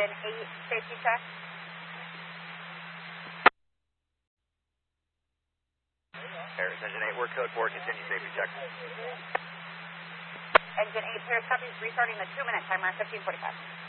Engine 8 safety check. Paris, Engine 8, we're code 4, continue safety check. Engine 8, Paris, copies, restarting the 2-minute timer, 15:45.